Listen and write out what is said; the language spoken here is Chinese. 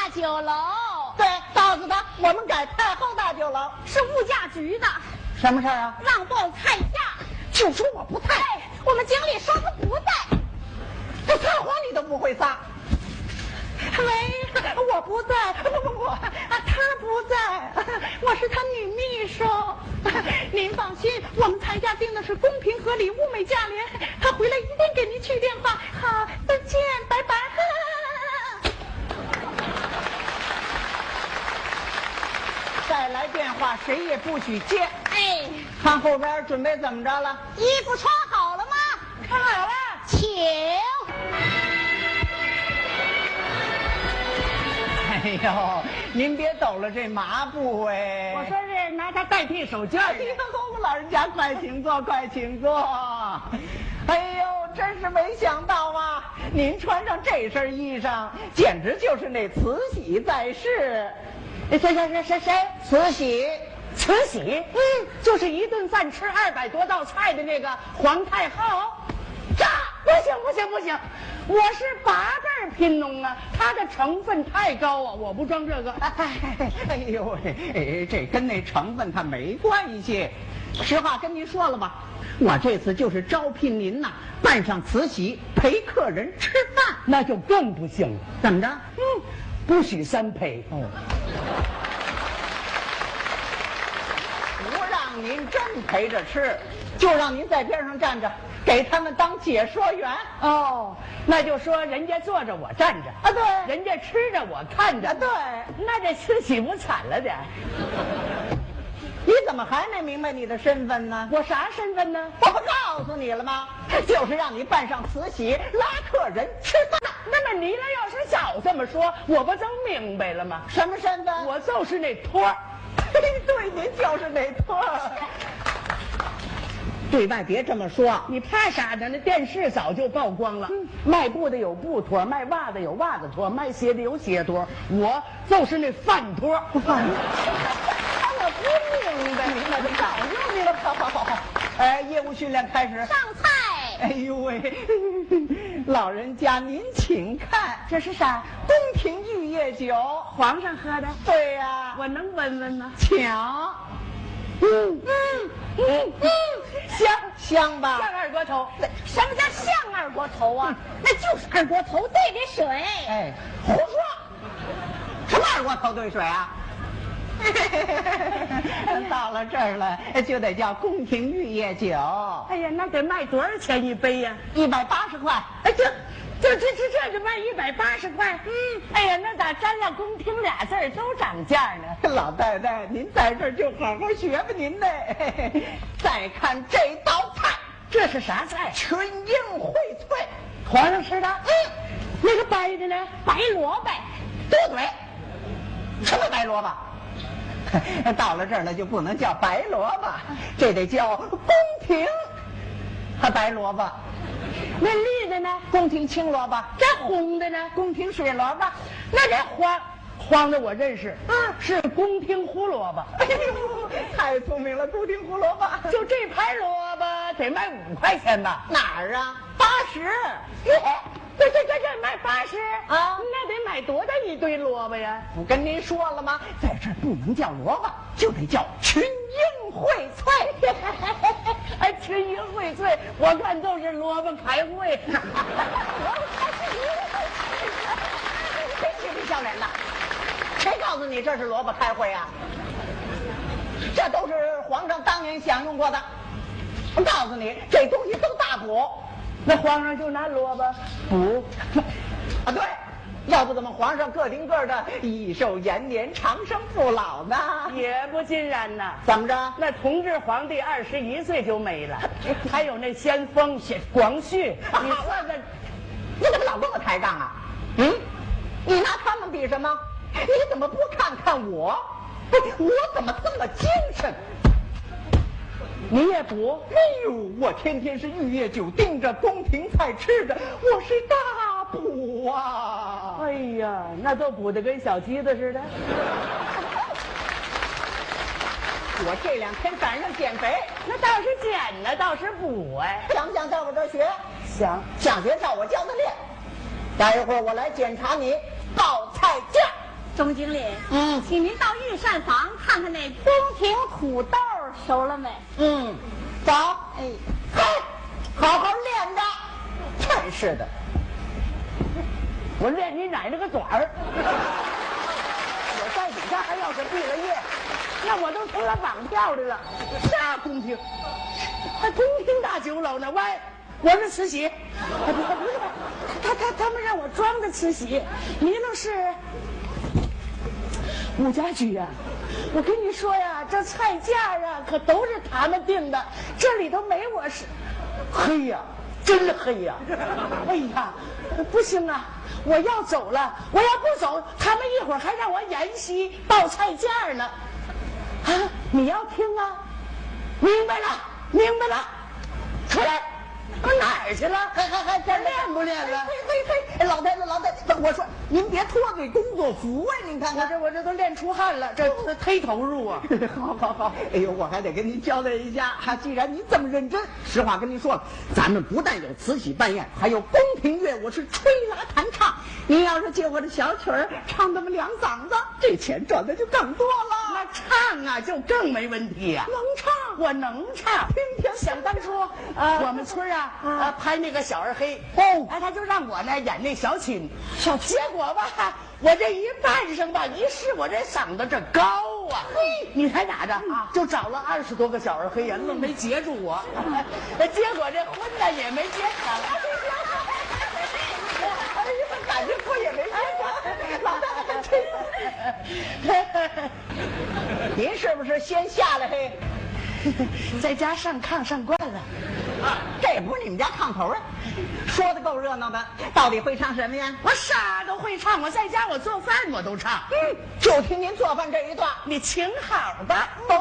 酒楼。 对，告诉他我们改太后大酒楼。 是物价局的。 什么事啊？ 让报菜价。 就说我不在。 我们经理说他不在。 这撒谎你都不会撒。喂，我不在，不，他不在，我是他女秘书。您放心，我们裁价定的是公平合理、物美价廉，他回来一定给您去电话。好，再见，拜拜。再来电话谁也不许接。 哎， 看后边准备怎么着了？ 衣服穿好了吗？ 看好了， 请。 哎呦，您别抖了这麻布哎！ 我说是拿它代替手绢。 哎呦，老人家快请坐，快请坐。哎呦，真是没想到啊！您穿上这身衣裳，简直就是那慈禧在世。 谁？ 慈禧， 慈禧？就是一顿饭吃200多道菜的那个皇太后。这不行！我是8辈贫农啊，它的成分太高啊，我不装这个。 哎呦喂，这跟那成分它没关系。实话跟您说了吧，我这次就是招聘您呐，扮上慈禧陪客人吃饭， 那就更不行了。 怎么着？ 不许3陪。 不让您真陪着吃，就让您在边上站着，给他们当解说员。 哦，那就说人家坐着我站着啊，对， 人家吃着我看着啊，对， 那这慈禧不惨了点？ 你怎么还没明白你的身份呢？ 我啥身份呢？ 我不告诉你了吗？就是让你扮上慈禧拉客人吃饭。 那么你要是早这么说，我不就明白了吗？ 什么身份？ 我就是那托儿。 对，您就是那托儿。对外别这么说， 你怕啥呢？那电视早就曝光了。卖布的有布托，卖袜子有袜子托，卖鞋的有鞋托，我就是那饭托。 饭托。我不明白，明白就早就明白。好。业务训练开始。 上菜。 哎呦喂，老人家您请看， 这是啥？ 宫廷玉液酒， 皇上喝的。 对呀， 我能闻闻吗？ 抢。香吧？ 像二锅头。 什么叫像二锅头啊？那就是二锅头兑的水。 哎，胡说！什么二锅头兑水啊？到了这儿了，就得叫宫廷玉液酒。 哎呀，那得卖多少钱一杯呀 ？180块。 哎，这卖180块。哎呀，那咋沾了宫廷俩字儿都涨价呢？ 老太太，您在这儿就好好学吧您呢。再看这道菜， 这是啥菜？ 群英荟萃， 皇上吃的。那个白的呢？ 白萝卜。 多嘴。什么白萝卜？到了这儿了就不能叫白萝卜，这得叫宫廷白萝卜。 那绿的呢？ 宫廷青萝卜。 这红的呢？ 宫廷水萝卜。 那这黄的我认识，是宫廷胡萝卜。 哎呦，太聪明了，宫廷胡萝卜。 就这盘萝卜得卖5块钱吧？ 哪儿啊？80。 这卖80 啊？ 那得买多大一堆萝卜呀？ 我跟您说了吗？在这儿不能叫萝卜，就得叫群英荟萃。 哎，群英荟萃，我看都是萝卜开会。 谁嬉皮笑脸的？谁告诉你这是萝卜开会啊？这都是皇上当年享用过的。我告诉你，这东西都大补。 那皇上就拿萝卜补啊？对，要不怎么皇上个顶个的益寿延年、长生不老呢？ 也不尽然呐。 怎么着？ 那同治皇帝21岁就没了，还有那先锋广旭，你说的， 你怎么老跟我抬杠啊？你拿他们比什么？你怎么不看看我？我怎么这么精神？ 你也补？ 哎呦，我天天是玉液酒盯着，宫廷菜吃着，我是大补啊！ 哎呀，那都补得跟小鸡子似的。 我这2天赶上减肥， 那倒是减呢，倒是补哎。 想不想到我这儿学？ 想学照我教的练。待一会儿我来检查你报菜价。 钟经理，请您到御膳房看看那宫廷土豆熟了没？ 走。 哎， 嘿，好好练着。真是的，我练你奶奶个爪儿！我在底下还要是毕了业，那我都成了绑票的了。啥宫廷？还宫廷大酒楼呢？喂，我是慈禧。他们让我装着慈禧，你那是武家驹呀。我跟你说呀，这菜价啊可都是他们定的，这里头没我是。黑呀，真黑呀！哎呀，不行啊，我要走了，我要不走，他们一会儿还让我演戏报菜价呢。啊，你要听啊？明白了，明白了，出来。我哪儿去了？还这练不练了？ 嘿，老太太，我说您别脱嘴工作服啊！您看看， 我这都练出汗了，这忒投入啊！ 好，哎呦，我还得跟您交代一下，既然您这么认真，实话跟您说了，咱们不但有慈禧扮演，还有宫廷乐舞是吹拉弹唱。您要是借我的小曲儿唱那么2嗓子，这钱赚的就更多了。 那唱啊，就更没问题呀！ 能唱， 我能唱。 听听， 想当初我们村拍那个小二黑他就让我呢演那小青，结果吧，我这一扮上吧，一试我这嗓子这高啊，你猜咋着就找了20多个小二黑呀，愣没截住我，结果这婚呢也没结成。 感觉我也没结成，老太太，您是不是先下来嘿？ 在家上炕上惯了， 这不是你们家炕头啊？说的够热闹的，到底会唱什么呀？ 我啥都会唱，我在家我做饭我都唱。 就听您做饭这一段， 你请好吧。 都